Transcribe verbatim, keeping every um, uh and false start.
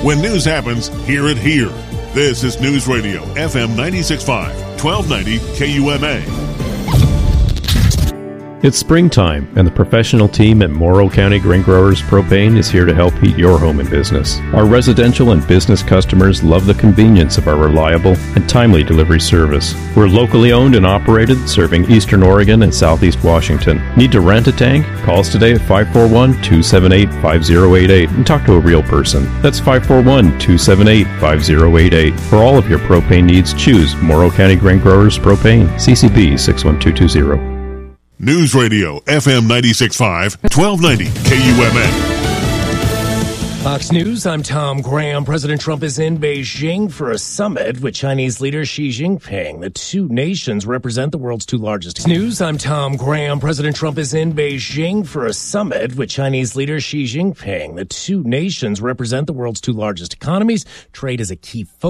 When news happens, hear it here. This is News Radio, F M ninety-six point five, twelve ninety K U M A. It's springtime, and the professional team at Morrow County Grain Growers Propane is here to help heat your home and business. Our residential and business customers love the convenience of our reliable and timely delivery service. We're locally owned and operated, serving Eastern Oregon and Southeast Washington. Need to rent a tank? Call us today at five four one, two seven eight, five zero eight eight and talk to a real person. That's five four one, two seven eight, five zero eight eight. For all of your propane needs, choose Morrow County Grain Growers Propane, C C B six one two two zero. News Radio, F M ninety-six point five, twelve ninety K U M A. Fox News, I'm Tom Graham. President Trump is in Beijing for a summit with Chinese leader Xi Jinping. The two nations represent the world's two largest. News, I'm Tom Graham. President Trump is in Beijing for a summit with Chinese leader Xi Jinping. The two nations represent the world's two largest economies. Trade is a key focus.